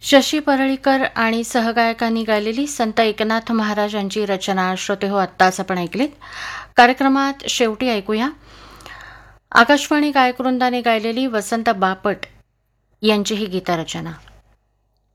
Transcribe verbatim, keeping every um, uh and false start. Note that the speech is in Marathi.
शशी परळीकर आणि सहगायकांनी गायलेली संत एकनाथ महाराज यांची रचना श्रोते हो आत्ताच आपण ऐकलीत. कार्यक्रमात शेवटी ऐकूया आकाशवाणी गायकवृंदाने गायलेली वसंत बापट यांची ही गीतरचना.